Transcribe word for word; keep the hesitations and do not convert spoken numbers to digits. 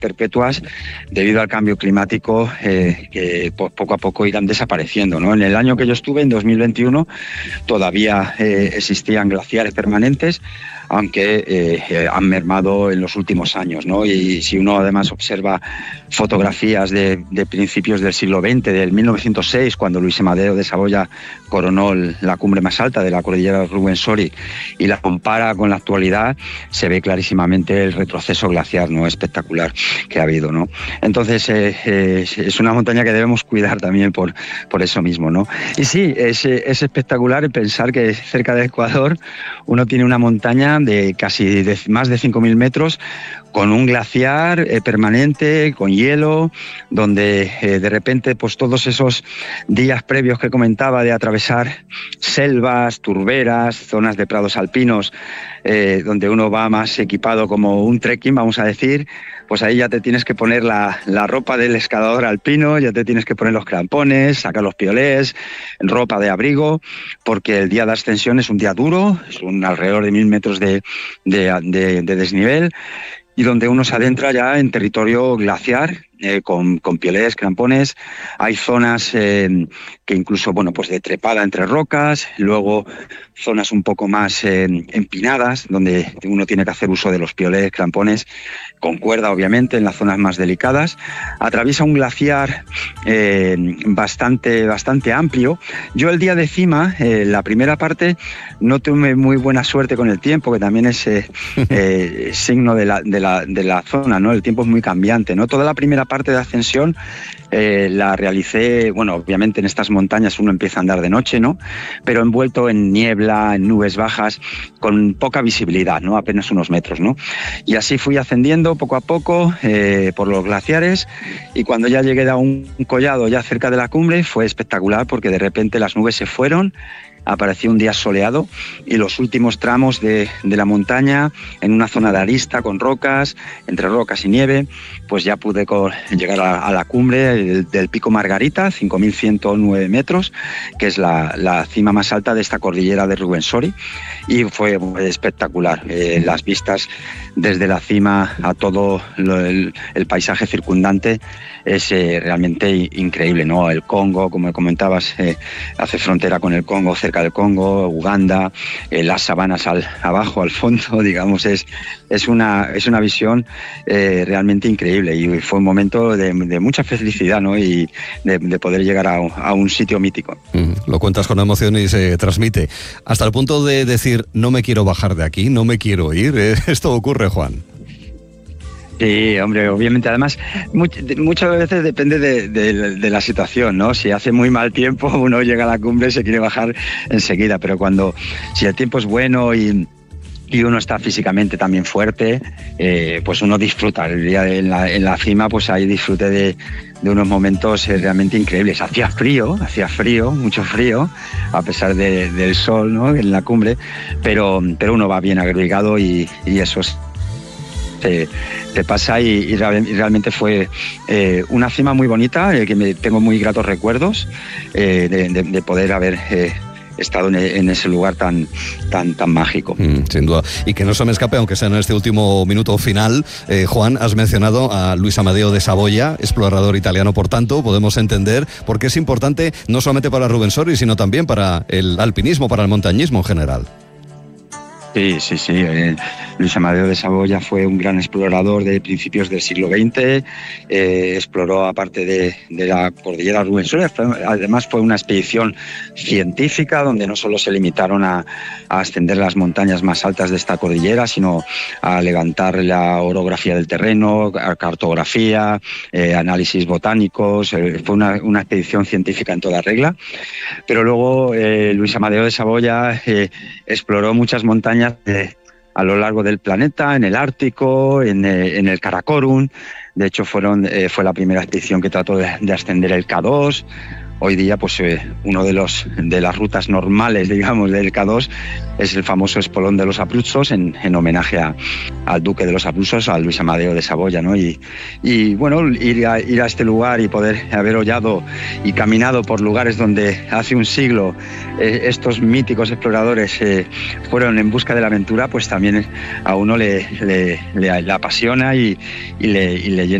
perpetuas debido al cambio climático eh, que pues, poco a poco irán desapareciendo, ¿no? En el año que yo estuve, en dos mil veintiuno, todavía eh, existían glaciares permanentes, aunque eh, han mermado en los últimos años, ¿no? Y si uno además observa fotografías de, de principios del siglo veinte, del mil novecientos seis, cuando Luis Amadeo de Saboya coronó la cumbre más alta de la cordillera Rubensori, y la compara con la actualidad, se ve clarísimamente el retroceso glaciar, ¿no? Espectacular que ha habido, ¿no? Entonces eh, eh, es una montaña que debemos cuidar también por, por eso mismo, ¿no? Y sí, es, es espectacular pensar que cerca del Ecuador uno tiene una montaña de casi de más de cinco mil metros, con un glaciar eh, permanente, con hielo, donde eh, de repente pues todos esos días previos que comentaba de atravesar selvas, turberas, zonas de prados alpinos, eh, donde uno va más equipado como un trekking, vamos a decir, pues ahí ya te tienes que poner la, la ropa del escalador alpino, ya te tienes que poner los crampones, sacar los piolés, ropa de abrigo, porque el día de ascensión es un día duro, es un alrededor de mil metros de, de, de, de desnivel, y donde uno se adentra ya en territorio glaciar, eh, con, con piolés, crampones. Hay zonas eh, que incluso, bueno, pues de trepada entre rocas, luego zonas un poco más eh, empinadas, donde uno tiene que hacer uso de los piolés, crampones, con cuerda obviamente, en las zonas más delicadas. Atraviesa un glaciar eh, bastante, bastante amplio. Yo el día de cima, eh, la primera parte, no tuve muy buena suerte con el tiempo, que también es eh, eh, signo de la, de, la, de la zona, ¿no? El tiempo es muy cambiante, ¿no? Toda la primera parte de ascensión eh, la realicé, bueno, obviamente en estas montañas uno empieza a andar de noche, ¿no? Pero envuelto en niebla, en nubes bajas, con poca visibilidad, ¿no? Apenas unos metros, ¿no? Y así fui ascendiendo poco a poco eh, por los glaciares, y cuando ya llegué a un collado ya cerca de la cumbre fue espectacular, porque de repente las nubes se fueron, apareció un día soleado, y los últimos tramos de, de la montaña, en una zona de arista con rocas, entre rocas y nieve, pues ya pude llegar a, a la cumbre del, del Pico Margarita, cinco mil ciento nueve metros, que es la, la cima más alta de esta cordillera de Rubensori, y fue espectacular. Eh, las vistas desde la cima a todo lo, el, el paisaje circundante es eh, realmente increíble, ¿no? El Congo, como comentabas, eh, hace frontera con el Congo, cerca del Congo, Uganda, eh, las sabanas al, abajo, al fondo, digamos, es, es, una, es una visión eh, realmente increíble, y fue un momento de, de mucha felicidad, ¿no? Y de, de poder llegar a, a un sitio mítico. Mm, lo cuentas con emoción y se transmite, hasta el punto de decir, no me quiero bajar de aquí, no me quiero ir. ¿eh? Esto ocurre, Juan. Sí, hombre, obviamente, además, much, muchas veces depende de, de, de la situación, ¿no? Si hace muy mal tiempo, uno llega a la cumbre y se quiere bajar enseguida, pero cuando, si el tiempo es bueno y, y uno está físicamente también fuerte, eh, pues uno disfruta. El día de, en, la, en la cima, pues ahí disfrute de, de unos momentos eh, realmente increíbles. Hacía frío, hacía frío, mucho frío, a pesar de, del sol, ¿no? En la cumbre, pero, pero uno va bien abrigado, y, y eso es... Te, te pasa, y, y, real, y realmente fue eh, una cima muy bonita, eh, que me tengo muy gratos recuerdos eh, de, de, de poder haber eh, estado en, en ese lugar tan, tan, tan mágico. Mm, sin duda. Y que no se me escape, aunque sea en este último minuto final, eh, Juan, has mencionado a Luis Amadeo de Saboya, explorador italiano, por tanto, podemos entender por qué es importante no solamente para Rubensori, sino también para el alpinismo, para el montañismo en general. Sí, sí, sí. Eh, Luis Amadeo de Saboya fue un gran explorador de principios del siglo veinte. Eh, exploró, aparte de, de la cordillera Rubensori, además fue una expedición científica donde no solo se limitaron a, a ascender las montañas más altas de esta cordillera, sino a levantar la orografía del terreno, a cartografía, eh, análisis botánicos. Eh, fue una, una expedición científica en toda regla. Pero luego eh, Luis Amadeo de Saboya eh, exploró muchas montañas De, a lo largo del planeta, en el Ártico, en, eh, en el Karakorum. De hecho, fueron, eh, fue la primera expedición que trató de, de ascender el K dos, hoy día pues eh, uno de los de las rutas normales, digamos, del K dos es el famoso Espolón de los Abruzos, en, en homenaje a, al duque de los Abruzos, a Luis Amadeo de Saboya, ¿no? Y, y bueno, ir a, ir a este lugar y poder haber hollado y caminado por lugares donde hace un siglo eh, estos míticos exploradores eh, fueron en busca de la aventura, pues también a uno le, le, le, le apasiona y, y, le, y le llena